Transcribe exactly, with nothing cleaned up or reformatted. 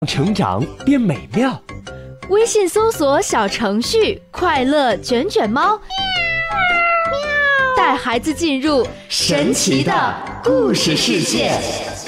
成长变美妙。 微信搜索小程序快乐卷卷猫，带孩子进入神奇的故事世界。